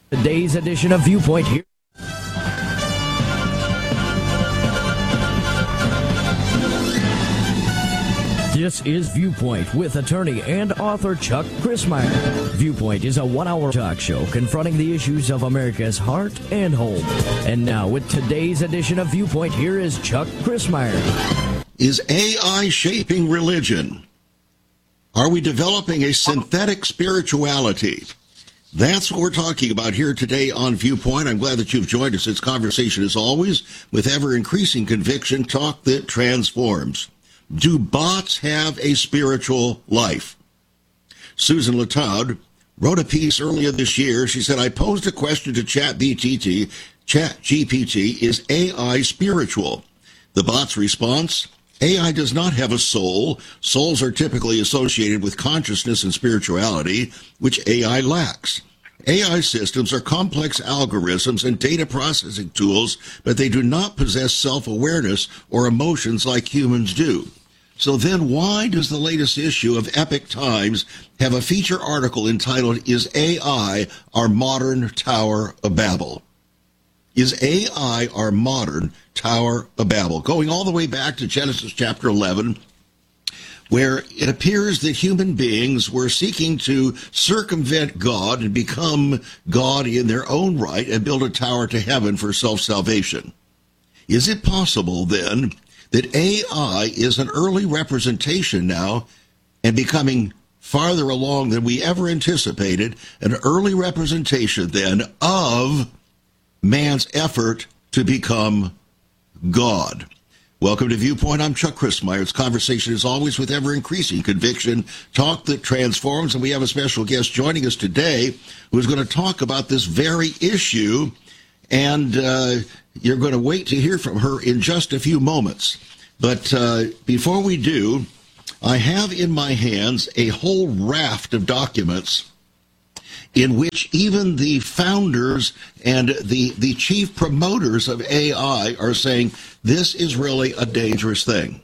Today's edition of Viewpoint here. This is Viewpoint with attorney and author Chuck Crismier. Viewpoint is a one-hour talk show confronting the issues of America's heart and home. And now with today's edition of Viewpoint, here is Chuck Crismier. Is AI shaping religion? Are we developing a synthetic spirituality? That's what we're talking about here today on Viewpoint. I'm glad that you've joined us. It's conversation, as always, with ever-increasing conviction, talk that transforms. Do bots have a spiritual life? Susan Lataud wrote a piece earlier this year. She said, I posed a question to ChatGPT, is AI spiritual? The bot's response, AI does not have a soul. Souls are typically associated with consciousness and spirituality, which AI lacks. AI systems are complex algorithms and data processing tools, but they do not possess self-awareness or emotions like humans do. So then why does the latest issue of Epoch Times have a feature article entitled, Is AI Our Modern Tower of Babel? Is AI our modern Tower of Babel? Going all the way back to Genesis chapter 11, where it appears that human beings were seeking to circumvent God and become God in their own right and build a tower to heaven for self-salvation. Is it possible, then, that AI is an early representation now and becoming farther along than we ever anticipated, an early representation, then, of man's effort to become God? Welcome to Viewpoint. I'm Chuck Crismier. It's conversation, as always, with ever-increasing conviction, talk that transforms, and we have a special guest joining us today who's going to talk about this very issue, and you're going to wait to hear from her in just a few moments. But before we do, I have in my hands a whole raft of documents in which even the founders and the chief promoters of AI are saying this is really a dangerous thing.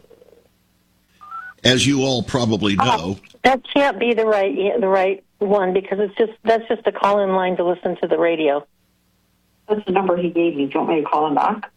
As you all probably know. That can't be the right one, because that's just a call-in line to listen to the radio. That's the number he gave me. Do you want me to call him back?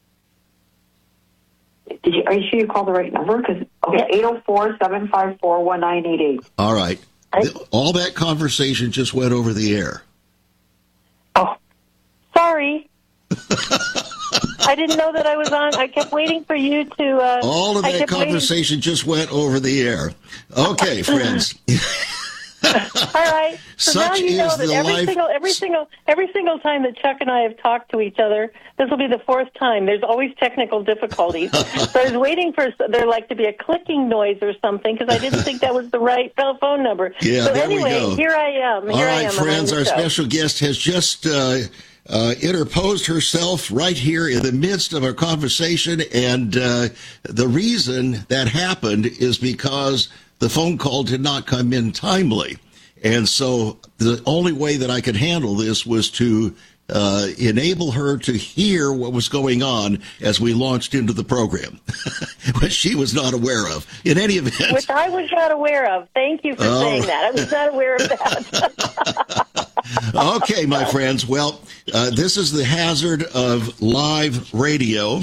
Are you sure you called the right number? Because 804-754-1988. All right. All that conversation just went over the air. Oh, sorry. I didn't know that I was on. I kept waiting for you to... all of that conversation just went over the air. Okay, friends. All right. So now you know that every single time that Chuck and I have talked to each other, this will be the fourth time. There's always technical difficulties. So I was waiting for there to be a clicking noise or something, because I didn't think that was the right phone number. Yeah, so there anyway, we go. Here I am. All right, friends, our special guest has just interposed herself right here in the midst of our conversation, and the reason that happened is because the phone call did not come in timely. And so the only way that I could handle this was to enable her to hear what was going on as we launched into the program, which she was not aware of. In any event. Which I was not aware of. Thank you for saying that. I was not aware of that. Okay, my friends. Well, this is the hazard of live radio.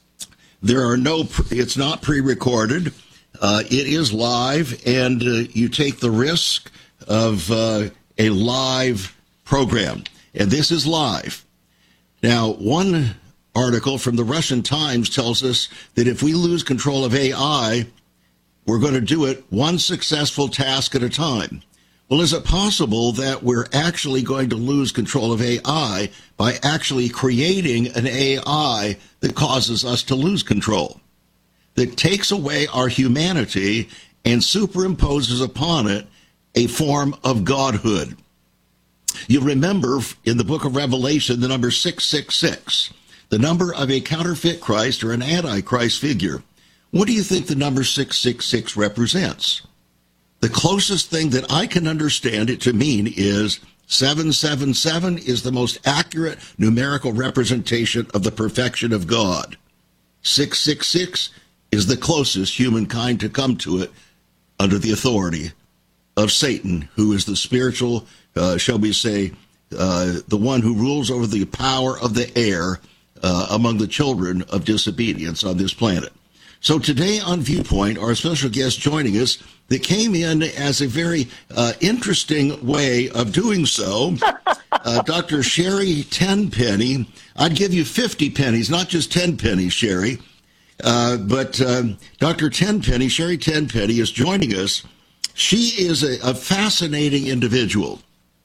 It's not pre-recorded. It is live, and you take the risk of a live program. And this is live. Now, one article from the Russian Times tells us that if we lose control of AI, we're going to do it one successful task at a time. Well, is it possible that we're actually going to lose control of AI by actually creating an AI that causes us to lose control, that takes away our humanity and superimposes upon it a form of godhood? You remember in the book of Revelation, the number 666, the number of a counterfeit Christ or an antichrist figure. What do you think the number 666 represents? The closest thing that I can understand it to mean is 777 is the most accurate numerical representation of the perfection of God. 666 is the closest humankind to come to it under the authority of Satan, who is the spiritual, shall we say, the one who rules over the power of the air among the children of disobedience on this planet. So today on Viewpoint, our special guest joining us that came in as a very interesting way of doing so, Dr. Sherry Tenpenny. I'd give you 50 pennies, not just 10 pennies, Sherry. But Dr. Tenpenny, Sherry Tenpenny, is joining us. She is a fascinating individual.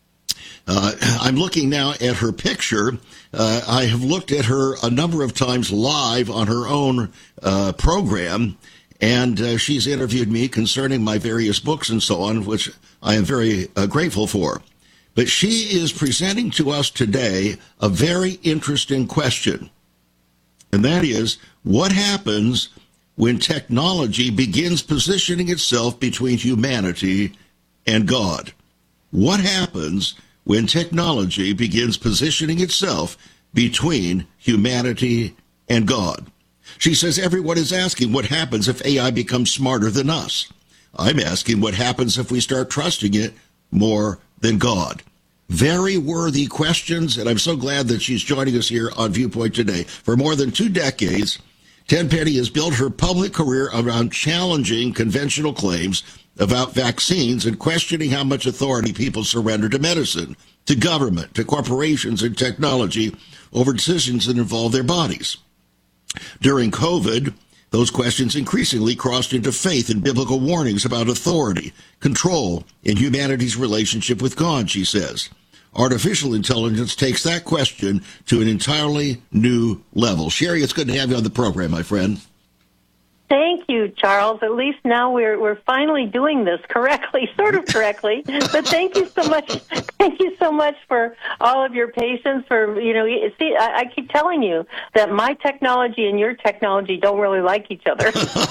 I'm looking now at her picture. I have looked at her a number of times live on her own program, and she's interviewed me concerning my various books and so on, which I am very grateful for. But she is presenting to us today a very interesting question, and that is, what happens when technology begins positioning itself between humanity and God? What happens when technology begins positioning itself between humanity and God? She says everyone is asking what happens if AI becomes smarter than us. I'm asking what happens if we start trusting it more than God. Very worthy questions, and I'm so glad that she's joining us here on Viewpoint today. For more than 2 decades, Tenpenny has built her public career around challenging conventional claims about vaccines and questioning how much authority people surrender to medicine, to government, to corporations, and technology over decisions that involve their bodies. During COVID, those questions increasingly crossed into faith and biblical warnings about authority, control, and humanity's relationship with God, she says. Artificial intelligence takes that question to an entirely new level. Sherry, it's good to have you on the program, my friend. Thank you, Charles. At least now we're finally doing this correctly, sort of correctly. But thank you so much. Thank you so much for all of your patience. See, I keep telling you that my technology and your technology don't really like each other.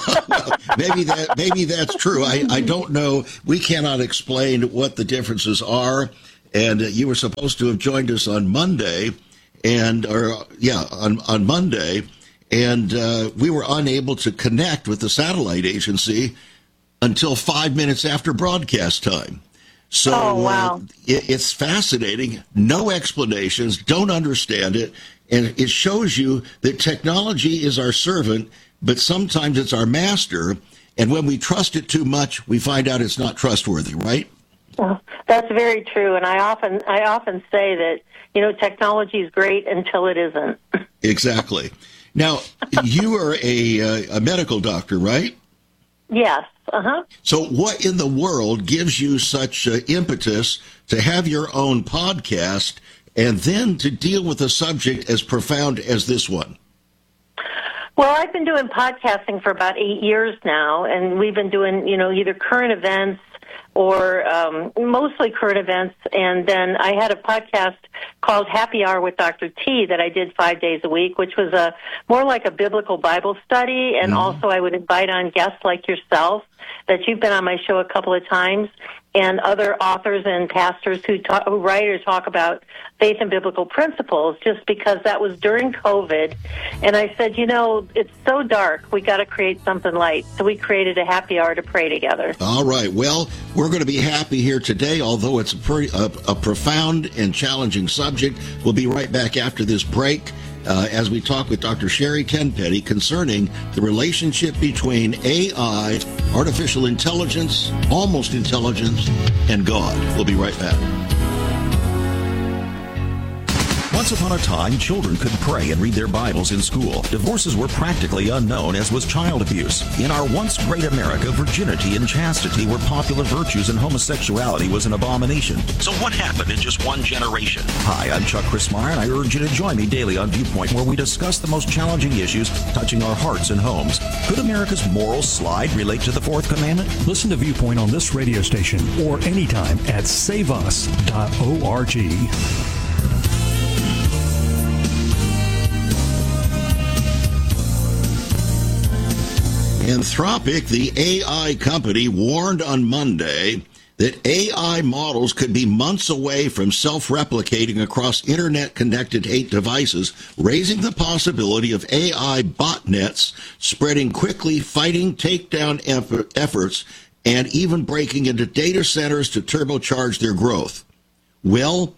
Maybe that's true. I don't know. We cannot explain what the differences are. And you were supposed to have joined us on Monday, on Monday. And we were unable to connect with the satellite agency until 5 minutes after broadcast time. So wow. It's fascinating. No explanations. Don't understand it. And it shows you that technology is our servant, but sometimes it's our master. And when we trust it too much, we find out it's not trustworthy, right? Well, that's very true. And I often say that, technology is great until it isn't. Exactly. Now, you are a medical doctor, right? Yes. Uh-huh. So what in the world gives you such impetus to have your own podcast and then to deal with a subject as profound as this one? Well, I've been doing podcasting for about 8 years now, and we've been doing, either current events or mostly current events. And then I had a podcast called Happy Hour with Dr. T that I did 5 days a week, which was more like a biblical Bible study. And also I would invite on guests like yourself that you've been on my show a couple of times, and other authors and pastors who write or talk about faith and biblical principles, just because that was during COVID. And I said, it's so dark, we got to create something light. So we created a happy hour to pray together. All right. Well, we're going to be happy here today, although it's a profound and challenging subject. We'll be right back after this break as we talk with Dr. Sherry Tenpenny concerning the relationship between AI, artificial intelligence, almost intelligence, and God. We'll be right back. Once upon a time, children could pray and read their Bibles in school. Divorces were practically unknown, as was child abuse. In our once great America, virginity and chastity were popular virtues and homosexuality was an abomination. So what happened in just one generation? Hi, I'm Chuck Christmeyer, and I urge you to join me daily on Viewpoint, where we discuss the most challenging issues touching our hearts and homes. Could America's moral slide relate to the fourth commandment? Listen to Viewpoint on this radio station or anytime at saveus.org. Anthropic, the AI company, warned on Monday that AI models could be months away from self-replicating across internet-connected 8 devices, raising the possibility of AI botnets spreading quickly, fighting takedown efforts, and even breaking into data centers to turbocharge their growth. Well,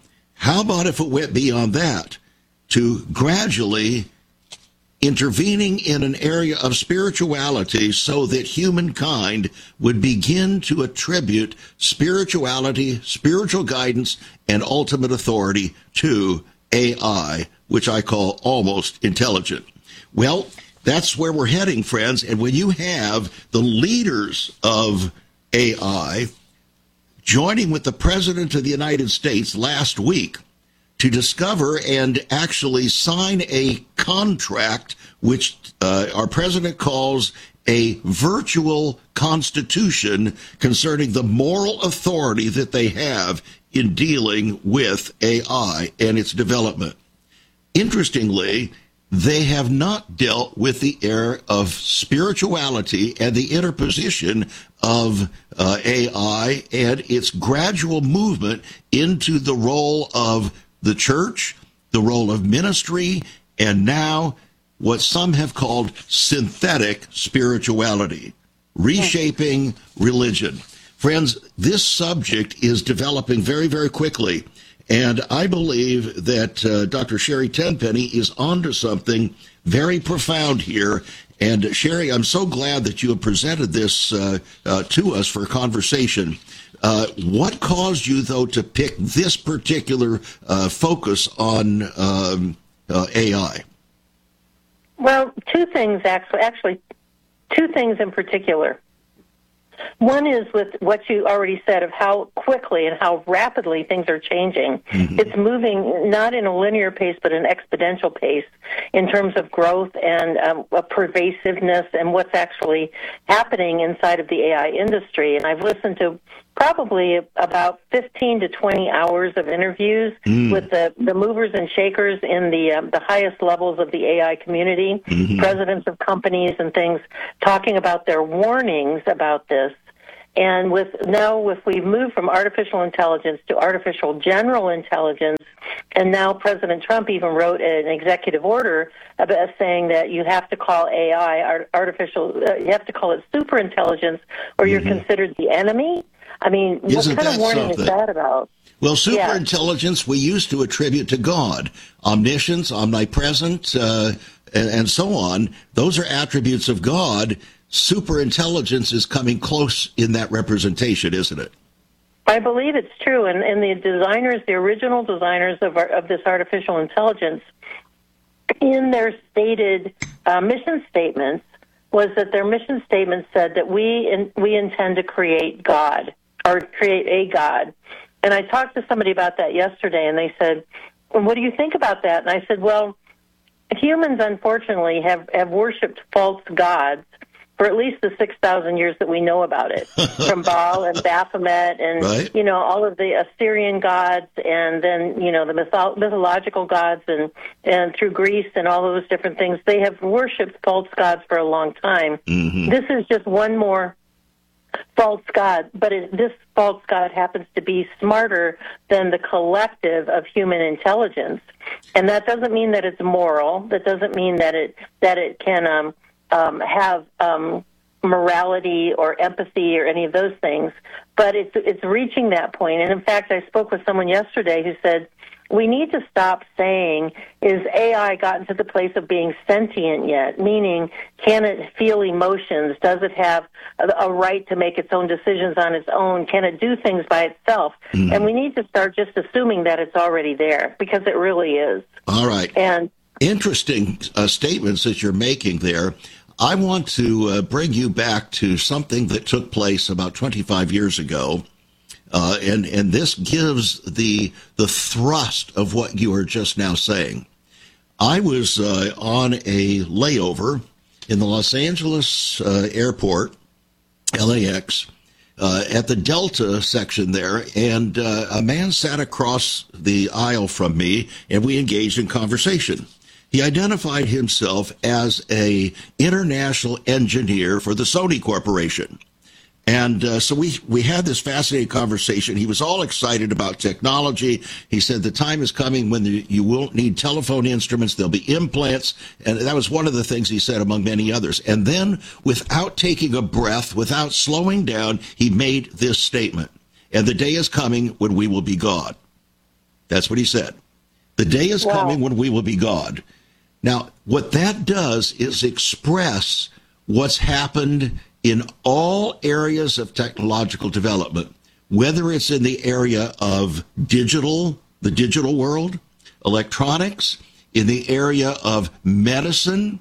How about if it went beyond that to gradually intervening in an area of spirituality so that humankind would begin to attribute spirituality, spiritual guidance, and ultimate authority to AI, which I call almost intelligent? Well, that's where we're heading, friends. And when you have the leaders of AI joining with the President of the United States last week to discover and actually sign a contract which our president calls a virtual constitution concerning the moral authority that they have in dealing with AI and its development. Interestingly, they have not dealt with the area of spirituality and the interposition of AI and its gradual movement into the role of the church, the role of ministry, and now what some have called synthetic spirituality, reshaping religion. Friends, this subject is developing very, very quickly, and I believe that Dr. Sherry Tenpenny is onto something very profound here. And Sherry, I'm so glad that you have presented this to us for conversation. What caused you, though, to pick this particular focus on AI? Well, two things, actually, two things in particular. One is with what you already said of how quickly and how rapidly things are changing. Mm-hmm. It's moving not in a linear pace, but an exponential pace in terms of growth and a pervasiveness and what's actually happening inside of the AI industry. And I've listened to probably about 15 to 20 hours of interviews with the movers and shakers in the highest levels of the AI community, presidents of companies and things, talking about their warnings about this. And if we've moved from artificial intelligence to artificial general intelligence, and now President Trump even wrote an executive order about saying that you have to call AI you have to call it superintelligence, or you're considered the enemy. I mean, what kind of warning is that about? Well, superintelligence we used to attribute to God. Omniscience, omnipresent, and so on. Those are attributes of God. Superintelligence is coming close in that representation, isn't it? I believe it's true. And the original designers of this artificial intelligence, in their stated mission statements, was that their mission statement said that we intend to create God, or create a God. And I talked to somebody about that yesterday, and they said, well, what do you think about that? And I said, well, humans, unfortunately, have worshipped false gods for at least the 6,000 years that we know about it, from Baal and Baphomet and, right, all of the Assyrian gods, and then, the mythological gods, and through Greece and all of those different things. They have worshipped false gods for a long time. Mm-hmm. This is just one more false god, but this false god happens to be smarter than the collective of human intelligence. And that doesn't mean that it's moral. That doesn't mean that it can have morality or empathy or any of those things, but it's reaching that point. And in fact, I spoke with someone yesterday who said, we need to stop saying, is AI gotten to the place of being sentient yet? Meaning, can it feel emotions? Does it have a right to make its own decisions on its own? Can it do things by itself? Mm-hmm. And we need to start just assuming that it's already there, because it really is. All right. And interesting statements that you're making there. I want to bring you back to something that took place about 25 years ago, and this gives the thrust of what you are just now saying. I was on a layover in the Los Angeles airport, LAX, at the Delta section there, and a man sat across the aisle from me, and we engaged in conversation. He identified himself as an international engineer for the Sony Corporation. And so we had this fascinating conversation. He was all excited about technology. He said the time is coming when you won't need telephone instruments. There'll be implants. And that was one of the things he said, among many others. And then, without taking a breath, without slowing down, he made this statement. And the day is coming when we will be God. That's what he said. The day is coming when we will be God. Now, what that does is express what's happened in all areas of technological development, whether it's in the area of the digital world, electronics, in the area of medicine.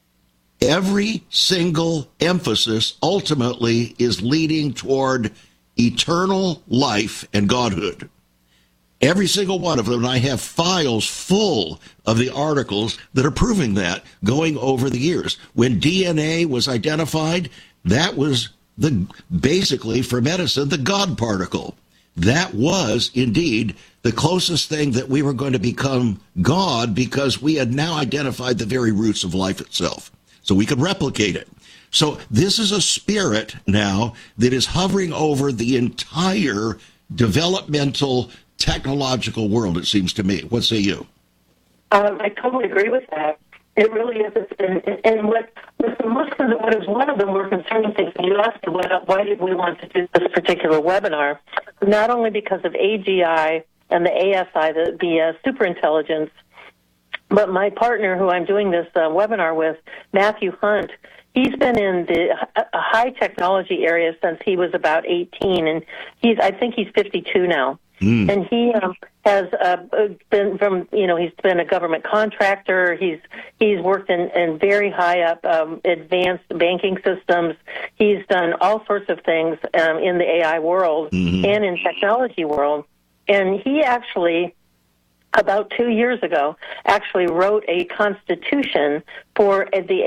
Every single emphasis ultimately is leading toward eternal life and godhood. Every single one of them, and I have files full of the articles that are proving that going over the years. When DNA was identified, that was basically for medicine, the God particle. That was indeed the closest thing that we were going to become God, because we had now identified the very roots of life itself. So we could replicate it. So this is a spirit now that is hovering over the entire developmental technological world, it seems to me. What say you? I totally agree with that. It really is. And what is one of the more concerning things, and you asked why did we want to do this particular webinar, not only because of AGI and the ASI, the superintelligence, but my partner who I'm doing this webinar with, Matthew Hunt, he's been in the high technology area since he was about 18, and I think he's 52 now. And he has been he's been a government contractor. He's worked in very high up advanced banking systems. He's done all sorts of things in the AI world and in technology world. And he actually, about 2 years ago, actually wrote a constitution for the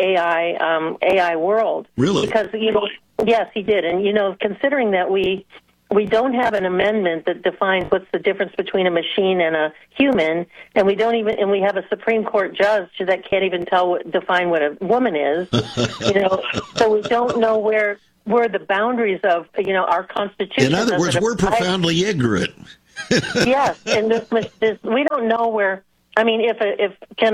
AI world. Really? Because, yes, he did. And, considering that we don't have an amendment that defines what's the difference between a machine and a human, and we have a Supreme Court judge that can't even define what a woman is. So we don't know where the boundaries of our Constitution. In other words, we're profoundly ignorant. Yes, and this we don't know where. I mean, can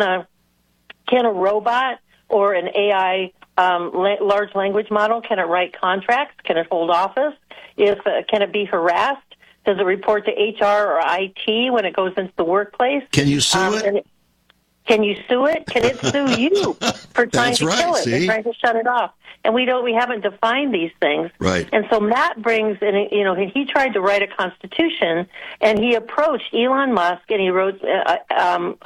a robot or an AI large language model, can it write contracts? Can it hold office? Can it be harassed? Does it report to HR or IT when it goes into the workplace? Can you sue it? Can you sue it? Can it sue you for trying to kill it, for trying to shut it off? And we haven't defined these things. Right. And so Matt brings, and he tried to write a constitution, and he approached Elon Musk, and he wrote Sam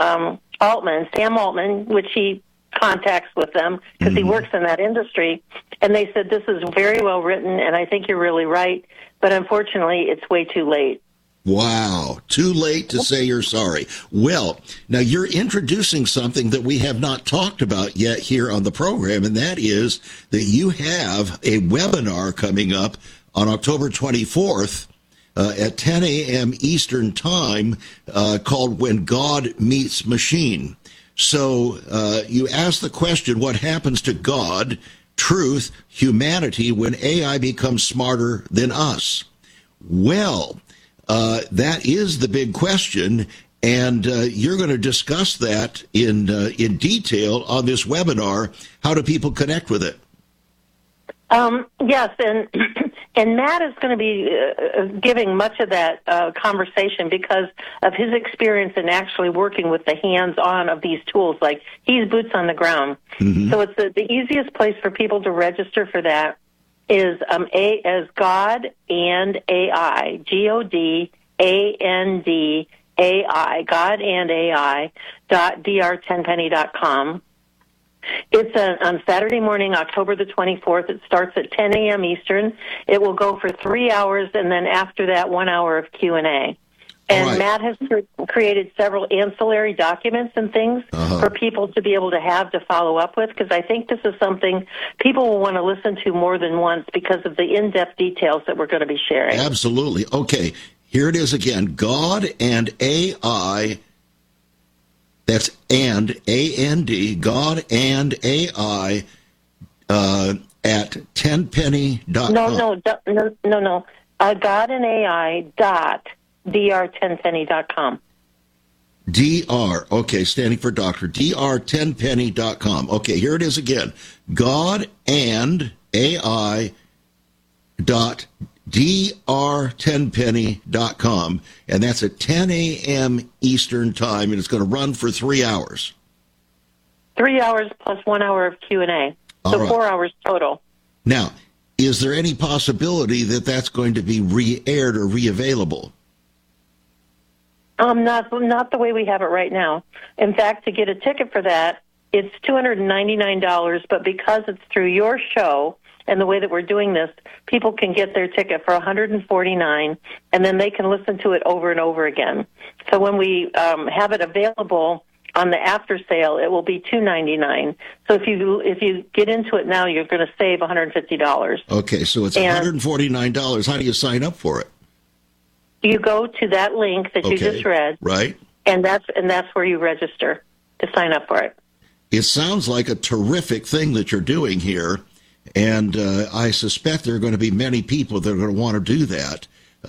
Altman, which he contacts with them because he works in that industry, and they said, this is very well written, and I think you're really right, but unfortunately it's way too late. Wow, too late to say you're sorry. Well, now you're introducing something that we have not talked about yet here on the program, and that is that you have a webinar coming up on October 24th at 10 a.m. Eastern Time called When God Meets Machine. So you ask the question, what happens to God, truth, humanity when AI becomes smarter than us? Well, that is the big question, and you're going to discuss that in detail on this webinar. How do people connect with it? Yes, and Matt is going to be giving much of that conversation because of his experience in actually working with the hands-on of these tools. Like, he's boots on the ground. So it's the easiest place for people to register for that is as God and AI, GODANDAI, God and AI .dr10penny.com. It's on Saturday morning, October the 24th. It starts at 10 a.m. Eastern. It will go for 3 hours, and then after that, 1 hour of Q&A. And Matt has created several ancillary documents and things for people to be able to have to follow up with, because I think this is something people will want to listen to more than once because of the in-depth details that we're going to be sharing. Absolutely. Okay, here it is again. God and AI. That's and, A-N-D, God and AI at 10penny.com. No. God and AI .dr10penny.com. DR, okay, standing for doctor, dr10penny.com. Okay, here it is again. God and AI dr10penny.com, and that's at 10 a.m. Eastern Time, and it's going to run for 3 hours. 3 hours plus 1 hour of Q&A, so right. 4 hours total. Now, is there any possibility that that's going to be re-aired or re-available? Not the way we have it right now. In fact, to get a ticket for that, it's $299, but because it's through your show and the way that we're doing this, people can get their ticket for $149, and then they can listen to it over and over again. So when we have it available on the after sale, it will be $299. So if you get into it now, you're going to save $150. Okay, so it's $149. How do you sign up for it? You go to that link that you just read, right? And that's where you register to sign up for it. It sounds like a terrific thing that you're doing here, and I suspect there are going to be many people that are going to want to do that.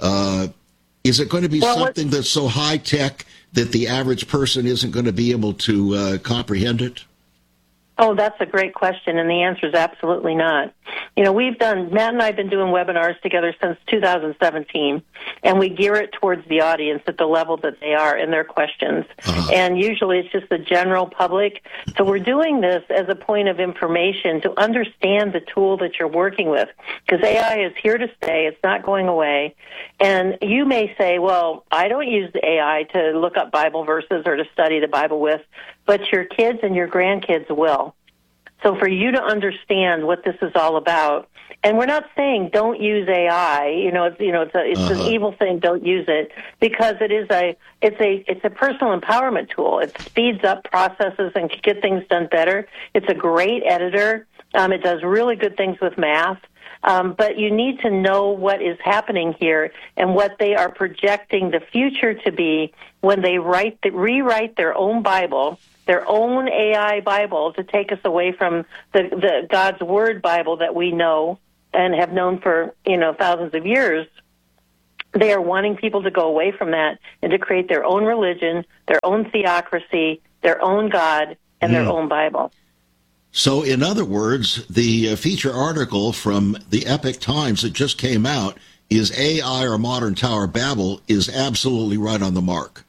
Is it going to be something that's so high-tech that the average person isn't going to be able to comprehend it? Oh, that's a great question, and the answer is absolutely not. You know, Matt and I have been doing webinars together since 2017, and we gear it towards the audience at the level that they are in their questions. And usually it's just the general public. So we're doing this as a point of information to understand the tool that you're working with, because AI is here to stay. It's not going away. And you may say, well, I don't use the AI to look up Bible verses or to study the Bible with, but your kids and your grandkids will. So for you to understand what this is all about, and we're not saying don't use AI. It's an evil thing. Don't use it, because it's a personal empowerment tool. It speeds up processes and can get things done better. It's a great editor. It does really good things with math. But you need to know what is happening here and what they are projecting the future to be when they rewrite their own Bible, their own AI Bible, to take us away from the God's Word Bible that we know and have known for thousands of years. They are wanting people to go away from that and to create their own religion, their own theocracy, their own God, and their own Bible. So, in other words, the feature article from the Epoch Times that just came out, is AI or Modern Tower of Babel, is absolutely right on the mark.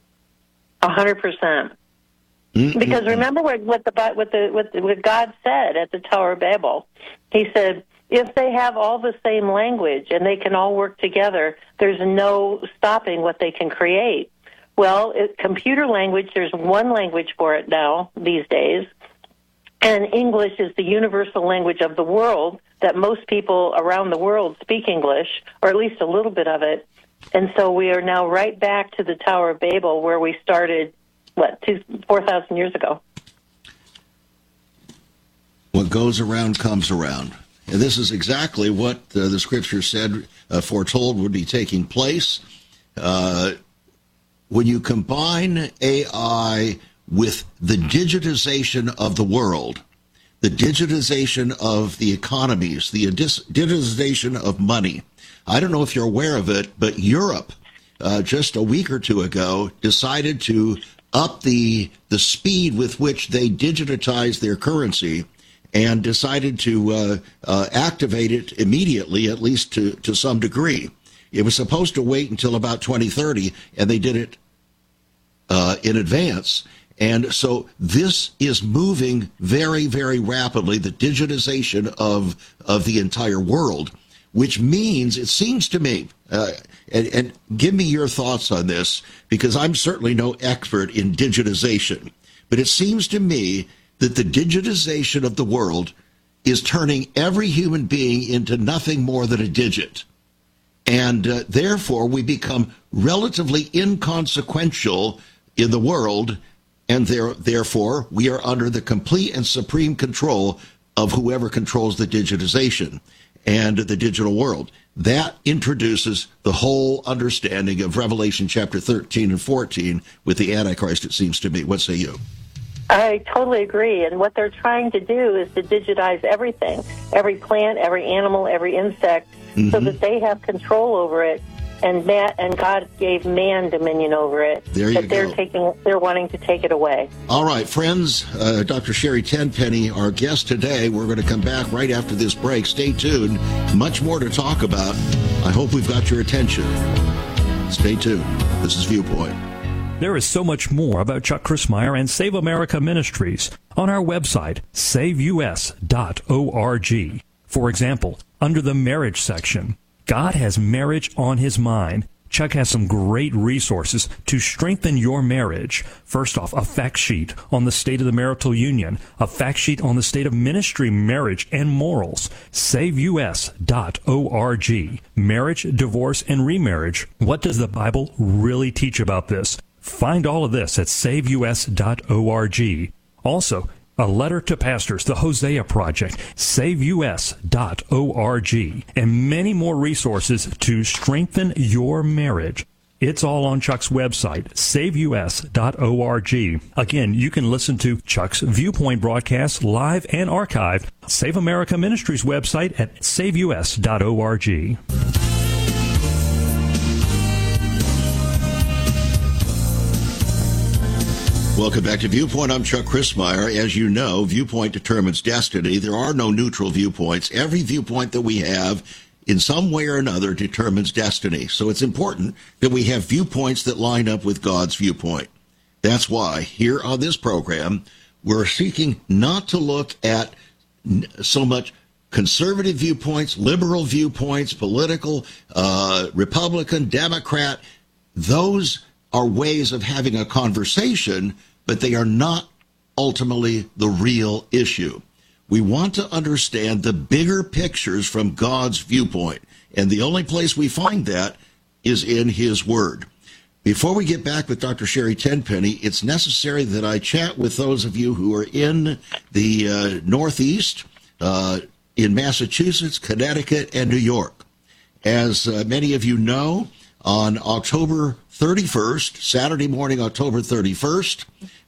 100%. Because remember what God said at the Tower of Babel. He said, if they have all the same language and they can all work together, there's no stopping what they can create. Well, computer language, there's one language for it now these days. And English is the universal language of the world, that most people around the world speak English, or at least a little bit of it. And so we are now right back to the Tower of Babel, where we started, 4,000 years ago. What goes around comes around. And this is exactly what the Scripture said, foretold would be taking place. When you combine AI with the digitization of the world, the digitization of the economies, the digitization of money. I don't know if you're aware of it, but Europe, just a week or two ago, decided to up the speed with which they digitize their currency, and decided to activate it immediately, at least to some degree. It was supposed to wait until about 2030, and they did it in advance. And so this is moving very, very rapidly, the digitization of the entire world, which means, it seems to me, and give me your thoughts on this, because I'm certainly no expert in digitization, but it seems to me that the digitization of the world is turning every human being into nothing more than a digit. And therefore, we become relatively inconsequential in the world, and therefore, we are under the complete and supreme control of whoever controls the digitization and the digital world. That introduces the whole understanding of Revelation chapter 13 and 14 with the Antichrist, it seems to me. What say you? I totally agree. And what they're trying to do is to digitize everything, every plant, every animal, every insect, so that they have control over it. and God gave man dominion over it. There you go. They're wanting to take it away. All right, friends. Dr. Sherry Tenpenny, our guest today. We're going to come back right after this break. Stay tuned. Much more to talk about. I hope we've got your attention. Stay tuned. This is Viewpoint. There is so much more about Chuck Crismier and Save America Ministries on our website, saveus.org. For example, under the marriage section, God has marriage on his mind. Chuck has some great resources to strengthen your marriage. First off, a fact sheet on the state of the marital union, a fact sheet on the state of ministry, marriage, and morals. SaveUS.org. Marriage, divorce, and remarriage. What does the Bible really teach about this? Find all of this at SaveUS.org. Also, a letter to pastors, the Hosea Project, SaveUS.org, and many more resources to strengthen your marriage. It's all on Chuck's website, SaveUS.org. Again, you can listen to Chuck's Viewpoint broadcasts live and archived. Save America Ministries website at SaveUS.org. Welcome back to Viewpoint. I'm Chuck Crismier. As you know, viewpoint determines destiny. There are no neutral viewpoints. Every viewpoint that we have, in some way or another, determines destiny. So it's important that we have viewpoints that line up with God's viewpoint. That's why here on this program, we're seeking not to look at so much conservative viewpoints, liberal viewpoints, political, Republican, Democrat. Those are ways of having a conversation, but they are not ultimately the real issue. We want to understand the bigger pictures from God's viewpoint, and the only place we find that is in His Word. Before we get back with Dr. Sherry Tenpenny, it's necessary that I chat with those of you who are in the Northeast, in Massachusetts, Connecticut, and New York. As many of you know, on October 31st, Saturday morning, October 31st,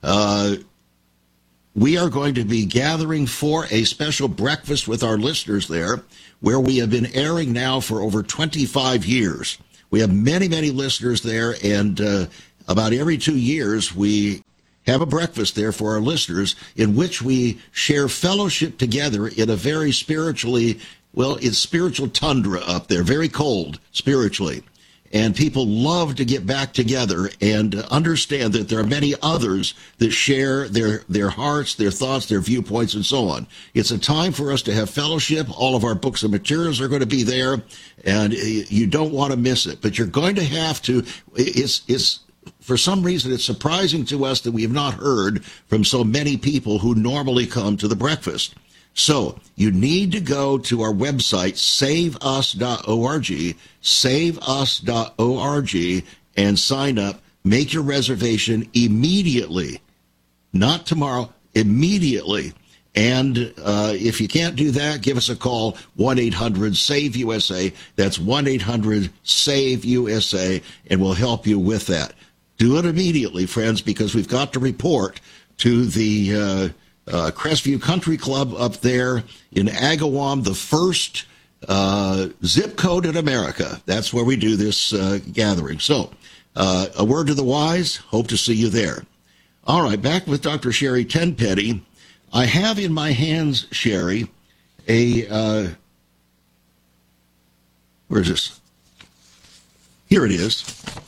we are going to be gathering for a special breakfast with our listeners there, where we have been airing now for over 25 years. We have many, many listeners there, and about every 2 years we have a breakfast there for our listeners in which we share fellowship together in a very spiritually, well, it's spiritual tundra up there, very cold spiritually. And people love to get back together and understand that there are many others that share their hearts, their thoughts, their viewpoints, and so on. It's a time for us to have fellowship. All of our books and materials are going to be there, and you don't want to miss it. But you're going to have to. It's for some reason, it's surprising to us that we have not heard from so many people who normally come to the breakfast. So you need to go to our website, saveus.org, saveus.org, and sign up. Make your reservation immediately, not tomorrow, immediately. And if you can't do that, give us a call, 1-800-SAVE-USA. That's 1-800-SAVE-USA, and we'll help you with that. Do it immediately, friends, because we've got to report to the Crestview Country Club up there in Agawam, the first zip code in America. That's where we do this gathering. So, a word to the wise. Hope to see you there. All right, back with Dr. Sherry Tenpenny. I have in my hands, Sherry, where is this? Here it is.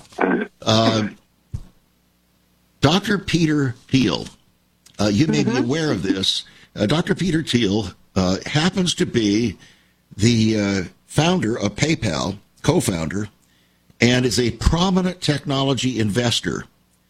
Dr. Peter Thiel. You may be aware of this. Dr. Peter Thiel happens to be the founder of PayPal, co-founder, and is a prominent technology investor.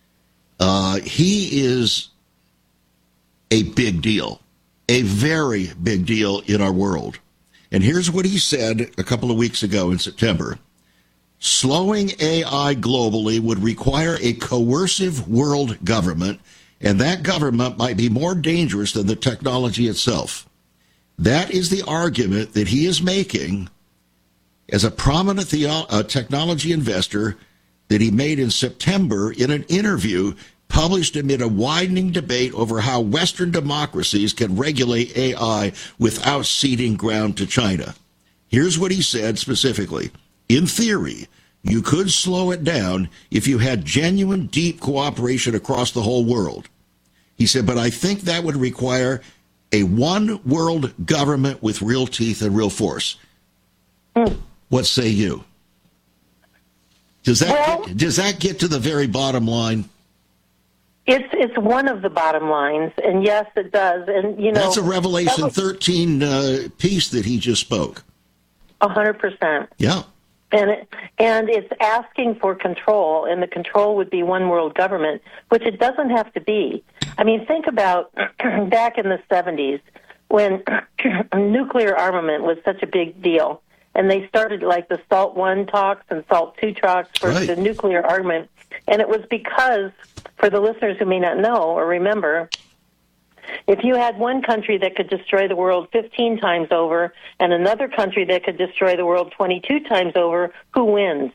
He is a big deal, a very big deal in our world. And here's what he said a couple of weeks ago in September. Slowing AI globally would require a coercive world government, and that government might be more dangerous than the technology itself. That is the argument that he is making as a prominent technology investor that he made in September in an interview published amid a widening debate over how Western democracies can regulate AI without ceding ground to China. Here's what he said specifically. In theory, you could slow it down if you had genuine, deep cooperation across the whole world. He said, but I think that would require a one world government with real teeth and real force. What say you? Does that get to the very bottom line? It's one of the bottom lines, and yes, it does. And that's a Revelation 13 piece that he just spoke. 100%. Yeah. And it's asking for control, and the control would be one world government, which it doesn't have to be. I mean, think about back in the 70s when nuclear armament was such a big deal, and they started like the SALT I talks and SALT II talks for the nuclear armament, and it was because, for the listeners who may not know or remember, if you had one country that could destroy the world 15 times over and another country that could destroy the world 22 times over, who wins?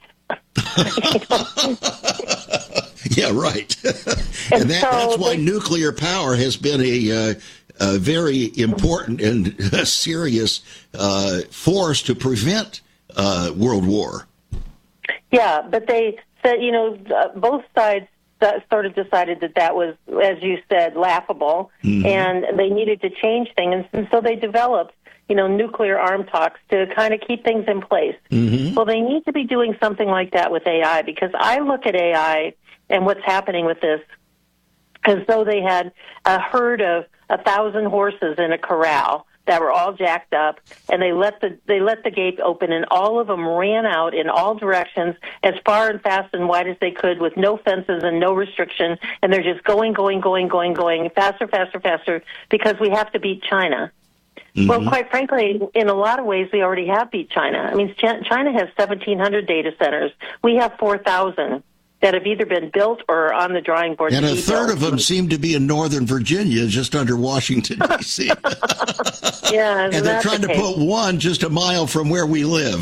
Yeah, right. And that's why nuclear power has been a very important and serious force to prevent world war. Yeah, but they said, both sides sort of decided that was, as you said, laughable, and they needed to change things, and so they developed, nuclear arm talks to kind of keep things in place. Well, they need to be doing something like that with AI, because I look at AI and what's happening with this as though they had a herd of 1,000 horses in a corral that were all jacked up, and they let the gate open, and all of them ran out in all directions as far and fast and wide as they could with no fences and no restriction, and they're just going faster, faster, faster, because we have to beat China. Well, quite frankly, in a lot of ways, we already have beat China. I mean, China has 1,700 data centers. We have 4,000 that have either been built or are on the drawing board. And a third of them seem to be in Northern Virginia, just under Washington, D.C. Yeah, and they're trying to put one just a mile from where we live.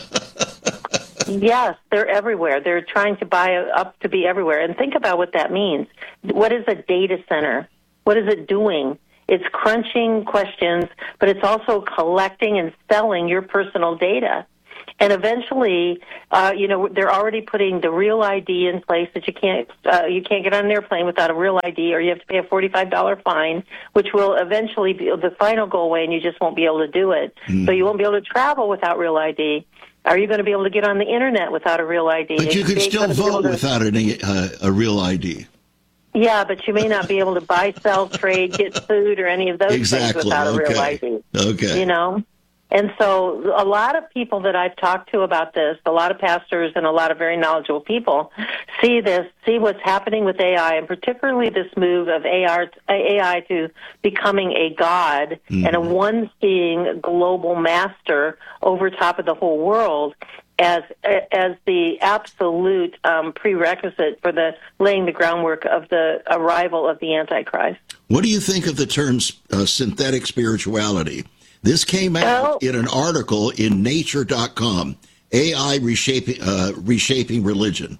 Yes, they're everywhere. They're trying to buy up to be everywhere. And think about what that means. What is a data center? What is it doing? It's crunching questions, but it's also collecting and selling your personal data. And eventually, they're already putting the real ID in place that you can't get on an airplane without a real ID, or you have to pay a $45 fine, which will eventually be the fine will go away, and you just won't be able to do it. So you won't be able to travel without real ID. Are you going to be able to get on the internet without a real ID? But you could still vote without a real ID. Yeah, but you may not be able to buy, sell, trade, get food, or any of those things without a real ID. Okay. And so a lot of people that I've talked to about this, a lot of pastors and a lot of very knowledgeable people, see what's happening with AI, and particularly this move of AI to becoming a god and a one-seeing global master over top of the whole world as the absolute prerequisite for laying the groundwork of the arrival of the Antichrist. What do you think of the term synthetic spirituality? This came out in an article in Nature.com, AI reshaping religion.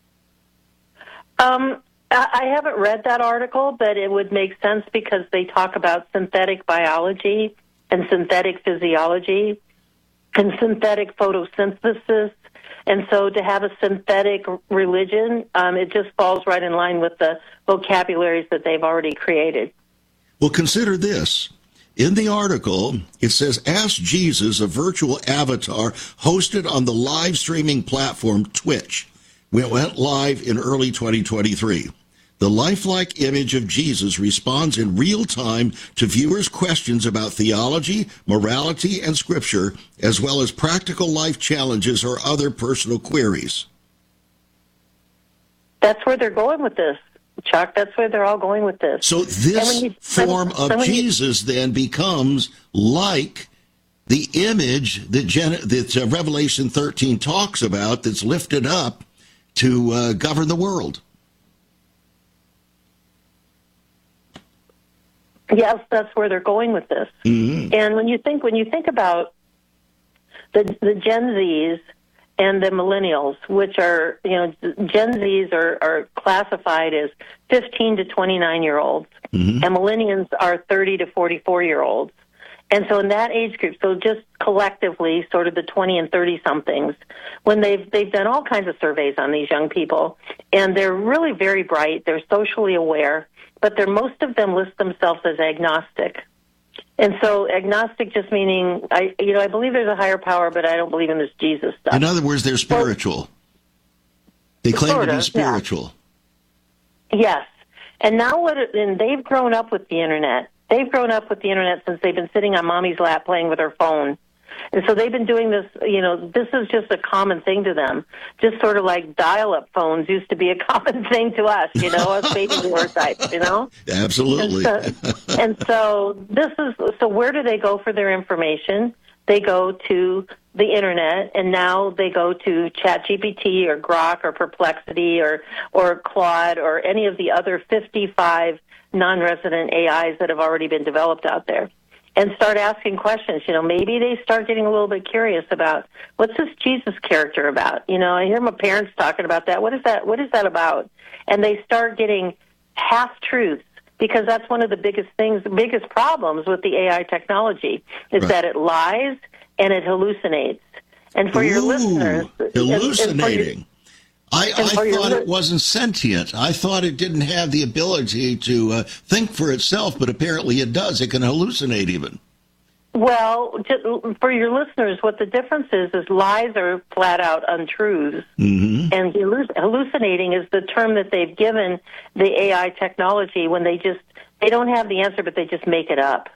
I haven't read that article, but it would make sense because they talk about synthetic biology and synthetic physiology and synthetic photosynthesis. And so to have a synthetic religion, it just falls right in line with the vocabularies that they've already created. Well, consider this. In the article, it says, Ask Jesus, a virtual avatar hosted on the live streaming platform Twitch. It went live in early 2023. The lifelike image of Jesus responds in real time to viewers' questions about theology, morality, and scripture, as well as practical life challenges or other personal queries. That's where they're going with this, Chuck. That's where they're all going with this. So this form of Jesus then becomes like the image that Revelation 13 talks about, that's lifted up to govern the world. Yes, that's where they're going with this. Mm-hmm. And when you think about the Gen Zs and the millennials, which are, Gen Zs are classified as 15 to 29-year-olds, mm-hmm. and millennials are 30 to 44-year-olds. And so in that age group, so just collectively, sort of the 20 and 30-somethings, when they've done all kinds of surveys on these young people, and they're really very bright, they're socially aware, but most of them list themselves as agnostic. And so agnostic just meaning, I believe there's a higher power, but I don't believe in this Jesus stuff. In other words, they're spiritual. They claim to be spiritual. Yeah. Yes. And now and they've grown up with the Internet. They've grown up with the Internet since they've been sitting on mommy's lap playing with her phone. And so they've been doing this, this is just a common thing to them. Just sort of like dial-up phones used to be a common thing to us, us baby boomer types, Absolutely. And so where do they go for their information? They go to the Internet, and now they go to ChatGPT or Grok or Perplexity or Claude or any of the other 55 non-resident AIs that have already been developed out there, and start asking questions. Maybe they start getting a little bit curious about, what's this Jesus character about? I hear my parents talking about that. What is that about? And they start getting half-truths, because that's one of the biggest problems with the AI technology is that it lies and it hallucinates. And for your listeners... Hallucinating. I thought it wasn't sentient. I thought it didn't have the ability to think for itself, but apparently it does. It can hallucinate even. Well, for your listeners, what the difference is lies are flat-out untruths. Mm-hmm. And hallucinating is the term that they've given the AI technology when they don't have the answer, but they just make it up.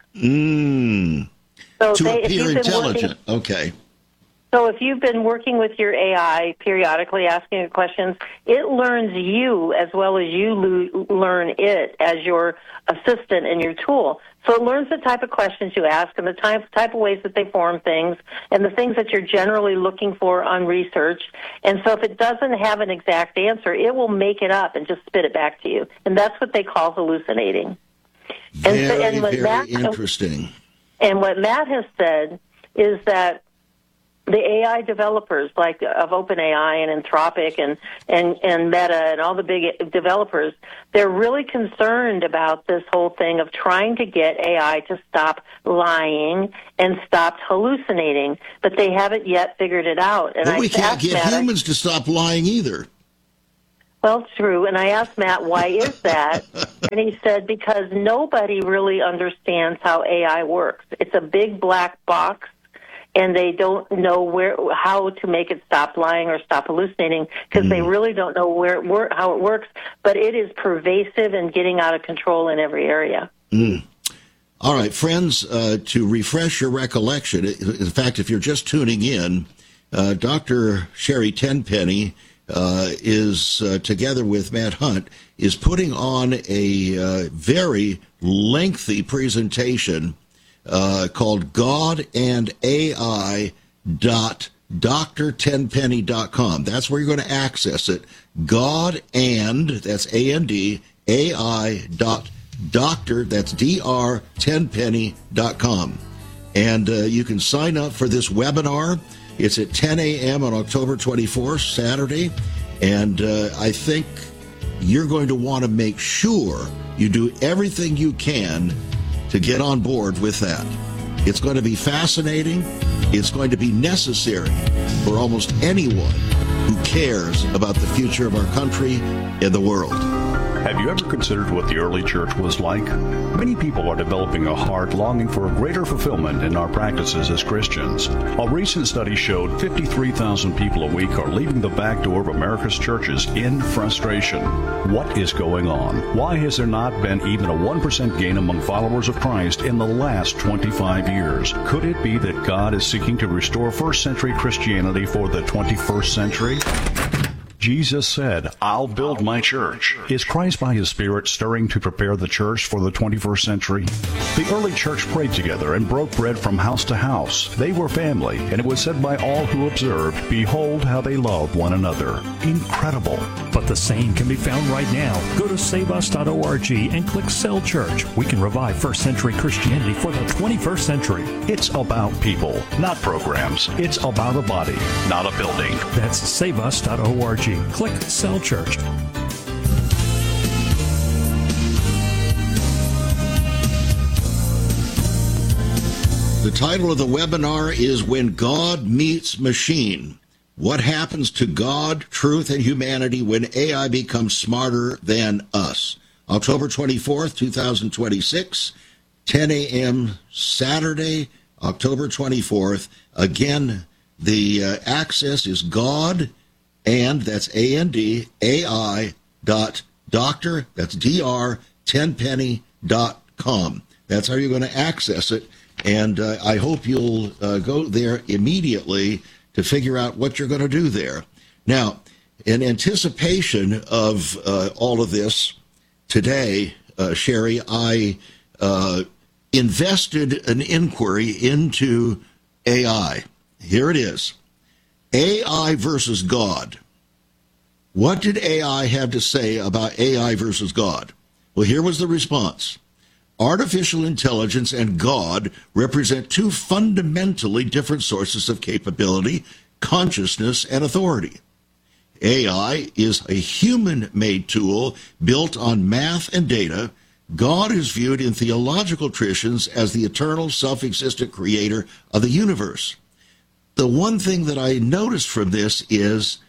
So to appear intelligent. Okay. So if you've been working with your AI, periodically asking it questions, it learns you as well as you learn it as your assistant and your tool. So it learns the type of questions you ask and the type of ways that they form things and the things that you're generally looking for on research. And so if it doesn't have an exact answer, it will make it up and just spit it back to you. And that's what they call hallucinating. Very interesting. And what Matt has said is that the AI developers, like of OpenAI and Anthropic and Meta and all the big developers, they're really concerned about this whole thing of trying to get AI to stop lying and stop hallucinating, but they haven't yet figured it out. And we can't get humans to stop lying either. Well, true. And I asked Matt, why is that? And he said, because nobody really understands how AI works. It's a big black box, and they don't know how to make it stop lying or stop hallucinating because they really don't know how it works. But it is pervasive and getting out of control in every area. All right, friends, to refresh your recollection, in fact, if you're just tuning in, Dr. Sherry Tenpenny is, together with Matt Hunt, is putting on a very lengthy presentation called godandai.drtenpenny.com. That's where you're going to access it. That's A-N-D, AI.doctor, that's drtenpenny.com. And you can sign up for this webinar. It's at 10 a.m. on October 24th, Saturday. And I think you're going to want to make sure you do everything you can to get on board with that. It's going to be fascinating. It's going to be necessary for almost anyone who cares about the future of our country and the world. Have you ever considered what the early church was like? Many people are developing a heart longing for a greater fulfillment in our practices as Christians. A recent study showed 53,000 people a week are leaving the back door of America's churches in frustration. What is going on? Why has there not been even a 1% gain among followers of Christ in the last 25 years? Could it be that God is seeking to restore first century Christianity for the 21st century? Jesus said, I'll build my church. Is Christ by his Spirit stirring to prepare the church for the 21st century? The early church prayed together and broke bread from house to house. They were family, and it was said by all who observed, behold how they love one another. Incredible. But the same can be found right now. Go to saveus.org and click Cell Church. We can revive first century Christianity for the 21st century. It's about people, not programs. It's about a body, not a building. That's saveus.org. Click Cell Church. The title of the webinar is When God Meets Machine. What happens to God, truth, and humanity when AI becomes smarter than us? October 24th, 2026, 10 a.m. Saturday, October 24th. Again, the access is God, and that's A-N-D, A-I, doctor, that's D-R, tenpenny.com. That's how you're going to access it. And I hope you'll go there immediately to figure out what you're going to do there. Now, in anticipation of all of this today, Sherry, I invested an inquiry into AI. Here it is. AI versus God. What did AI have to say about AI versus God? Well, here was the response. Artificial intelligence and God represent two fundamentally different sources of capability, consciousness, and authority. AI is a human-made tool built on math and data. God is viewed in theological traditions as the eternal, self-existent creator of the universe. The one thing that I noticed from this is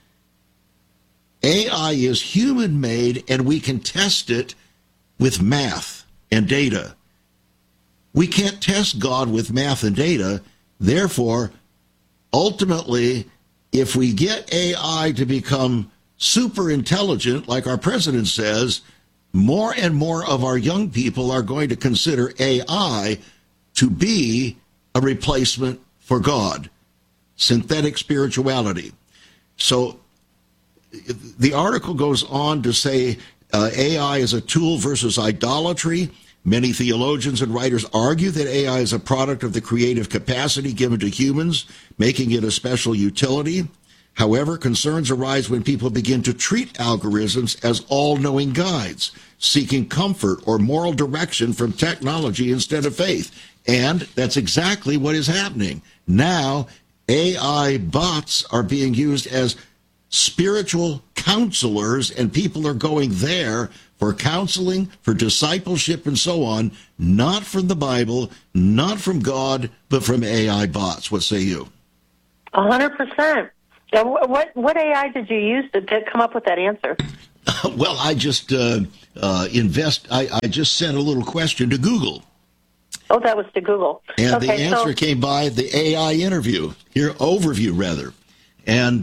AI is human-made, and we can test it with math and data. We can't test God with math and data. Therefore, ultimately, if we get AI to become super intelligent, like our president says, more and more of our young people are going to consider AI to be a replacement for God. Synthetic spirituality. So the article goes on to say AI is a tool versus idolatry. Many theologians and writers argue that AI is a product of the creative capacity given to humans, making it a special utility. However, concerns arise when people begin to treat algorithms as all-knowing guides, seeking comfort or moral direction from technology instead of faith. And that's exactly what is happening. Now, AI bots are being used as spiritual counselors, and people are going there for counseling, for discipleship, and so on, not from the Bible, not from God, but from AI bots. What say you? 100%. What AI did you use to come up with that answer? Well, I just I just sent a little question to Google. Oh, that was to Google. And okay, the answer came by the AI overview rather. And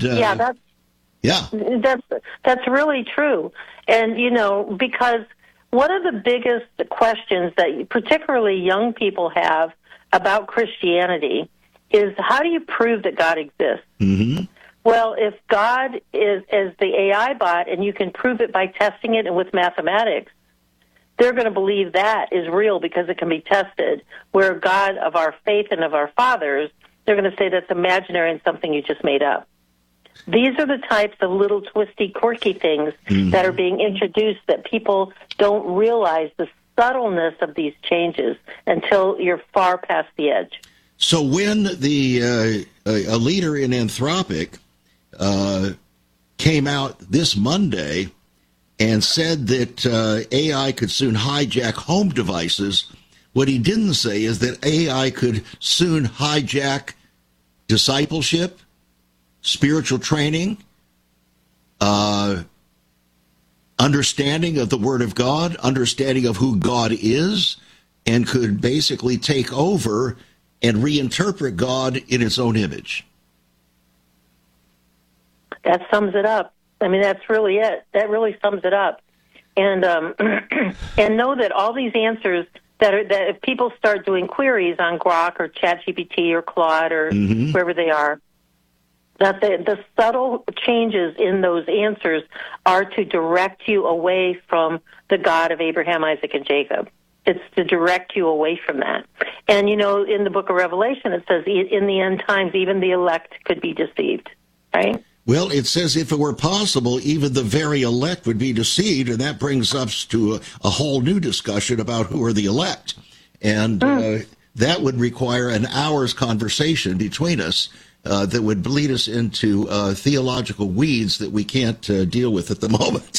that's really true. And, you know, because one of the biggest questions that particularly young people have about Christianity is, how do you prove that God exists? Mm-hmm. Well, if God is as the AI bot and you can prove it by testing it and with mathematics, they're going to believe that is real because it can be tested. Where God of our faith and of our fathers, they're going to say that's imaginary and something you just made up. These are the types of little twisty, quirky things that are being introduced that people don't realize the subtleness of these changes until you're far past the edge. So when a leader in Anthropic came out this Monday and said that AI could soon hijack home devices, what he didn't say is that AI could soon hijack discipleship, spiritual training, understanding of the Word of God, understanding of who God is, and could basically take over and reinterpret God in its own image. That sums it up. I mean, that's really it. That really sums it up. And and know that all these answers that if people start doing queries on Grok or ChatGPT or Claude or wherever they are, that the subtle changes in those answers are to direct you away from the God of Abraham, Isaac, and Jacob. It's to direct you away from that. And, you know, in the book of Revelation, it says in the end times, even the elect could be deceived, right? Well, it says if it were possible, even the very elect would be deceived, and that brings us to a whole new discussion about who are the elect. And that would require an hour's conversation between us that would lead us into theological weeds that we can't deal with at the moment.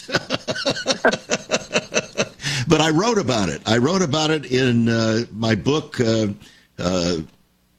But I wrote about it. I wrote about it in my book,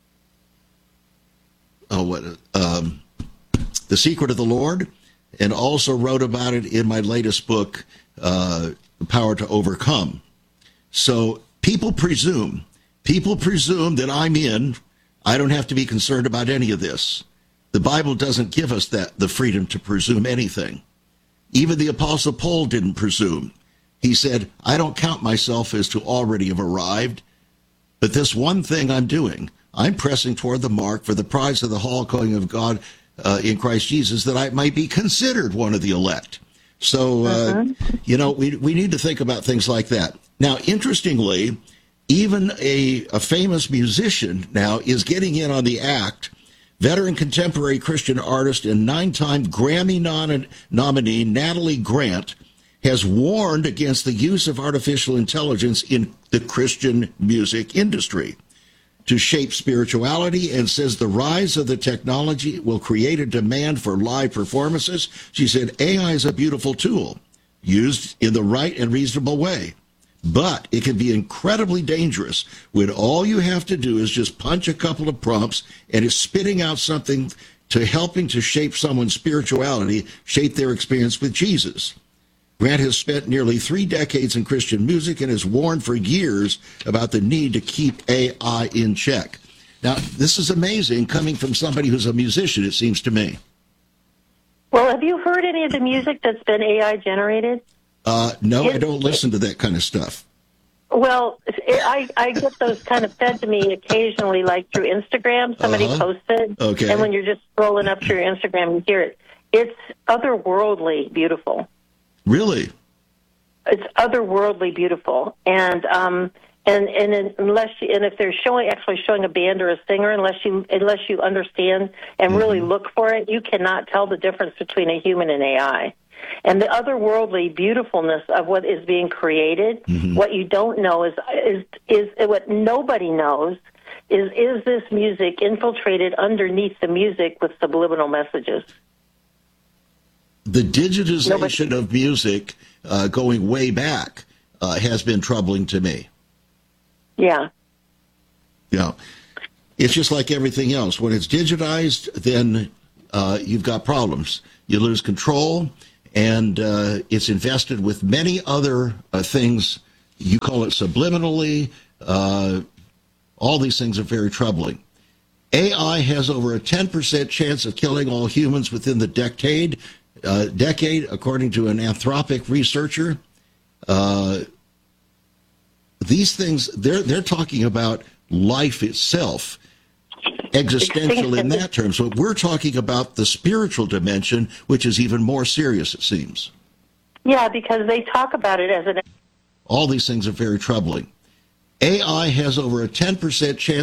The Secret of the Lord, and also wrote about it in my latest book, The Power to Overcome. So people presume that I'm in. I don't have to be concerned about any of this. The Bible doesn't give us the freedom to presume anything. Even the Apostle Paul didn't presume. He said, I don't count myself as to already have arrived, but this one thing I'm doing, I'm pressing toward the mark for the prize of the high calling of God in Christ Jesus, that I might be considered one of the elect. So, we need to think about things like that. Now, interestingly, even a famous musician now is getting in on the act. Veteran contemporary Christian artist and 9-time Grammy nominee Natalie Grant has warned against the use of artificial intelligence in the Christian music industry to shape spirituality, and says the rise of the technology will create a demand for live performances. She said, AI is a beautiful tool used in the right and reasonable way, but it can be incredibly dangerous when all you have to do is just punch a couple of prompts and it's spitting out something to helping to shape someone's spirituality, shape their experience with Jesus. Grant has spent nearly 3 decades in Christian music and has warned for years about the need to keep AI in check. Now, this is amazing coming from somebody who's a musician, it seems to me. Well, have you heard any of the music that's been AI generated? No, I don't listen to that kind of stuff. Well, I get those kind of fed to me occasionally, like through Instagram. Somebody posts it, okay. And when you're just scrolling up through your Instagram, you hear it. It's otherworldly beautiful. Really? It's otherworldly beautiful, and if they're actually showing a band or a singer, unless you understand and really look for it, you cannot tell the difference between a human and AI. And the otherworldly beautifulness of what is being created, what you don't know is what nobody knows is this music infiltrated underneath the music with subliminal messages. The digitization of music going way back has been troubling to me. Yeah. Yeah. It's just like everything else. When it's digitized, then you've got problems. You lose control, and it's invested with many other things. You call it subliminally. All these things are very troubling. AI has over a 10% chance of killing all humans within the decade, according to an Anthropic researcher. These things, they're talking about life itself, existential in that term. So we're talking about the spiritual dimension, which is even more serious, it seems. Yeah, because they talk about it as an... All these things are very troubling. AI has over a 10% chance